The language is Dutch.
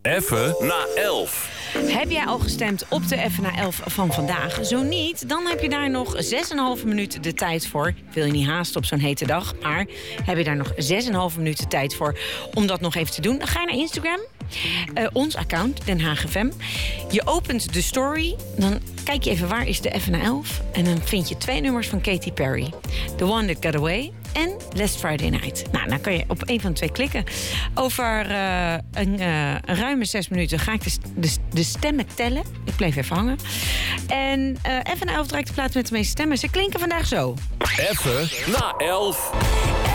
Even na 11. Heb jij al gestemd op de Even na 11 van vandaag? Zo niet, dan heb je daar nog 6,5 minuten de tijd voor. Wil je niet haasten op zo'n hete dag, maar heb je daar nog 6,5 minuten tijd voor om dat nog even te doen? Dan ga je naar Instagram, ons account, Den Haag FM. Je opent de story, dan kijk je even waar is de Even na 11. En dan vind je 2 nummers van Katy Perry. The One That Got Away en Last Friday Night. Nou, dan kan je op een van de 2 klikken. Over een ruime 6 minuten ga ik de stemmen tellen. Ik bleef even hangen. En Even na 11 draait de plaats met de meeste stemmen. Ze klinken vandaag zo. Even na 11.